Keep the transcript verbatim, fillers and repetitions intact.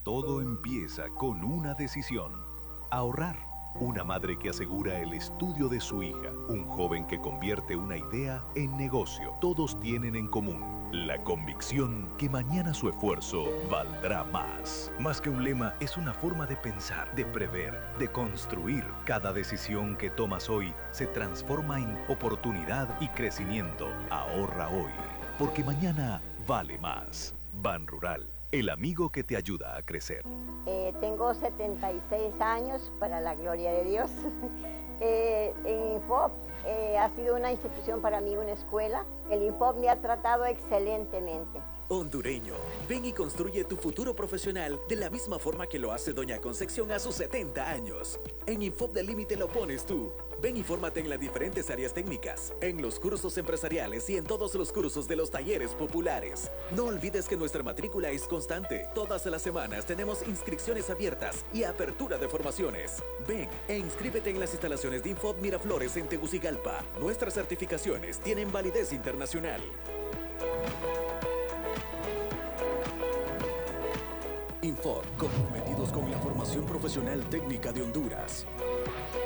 Todo empieza con una decisión. Ahorrar. Una madre que asegura el estudio de su hija. Un joven que convierte una idea en negocio. Todos tienen en común la convicción que mañana su esfuerzo valdrá más. Más que un lema, es una forma de pensar, de prever, de construir. Cada decisión que tomas hoy se transforma en oportunidad y crecimiento. Ahorra hoy, porque mañana vale más. Ban Rural, el amigo que te ayuda a crecer. Eh, tengo setenta y seis años, para la gloria de Dios. eh, en Infop eh, ha sido una institución para mí, una escuela. El Infop me ha tratado excelentemente. Hondureño, ven y construye tu futuro profesional de la misma forma que lo hace Doña Concepción a sus setenta años. En Infop del Límite lo pones tú. Ven y fórmate en las diferentes áreas técnicas, en los cursos empresariales y en todos los cursos de los talleres populares. No olvides que nuestra matrícula es constante. Todas las semanas tenemos inscripciones abiertas y apertura de formaciones. Ven e inscríbete en las instalaciones de Infop Miraflores en Tegucigalpa. Nuestras certificaciones tienen validez internacional. Infop, comprometidos con la formación profesional técnica de Honduras.